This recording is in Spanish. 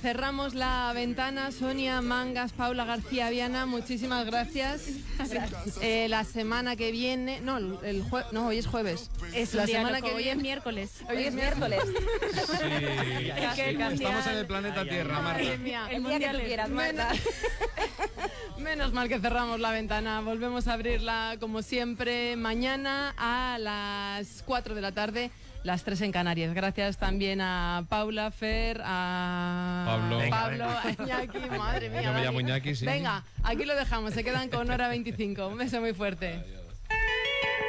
cerramos la ventana. Sonia Mangas, Paula García Viana, muchísimas gracias. La semana que viene, hoy es jueves. Es la semana semana que hoy viene. es miércoles. Hoy es miércoles. Sí, estamos en el planeta Tierra, Marta. Madre mía. El día que tú quieras, Marta. Menos mal que cerramos la ventana. Volvemos a abrirla como siempre mañana a las 4 de la tarde, las 3 en Canarias. Gracias también a Paula, Fer, a Pablo, a Iñaki. Madre mía. Yo me llamo Iñaki, sí. Venga, aquí lo dejamos. Se quedan con hora 25. Un beso muy fuerte. Adiós.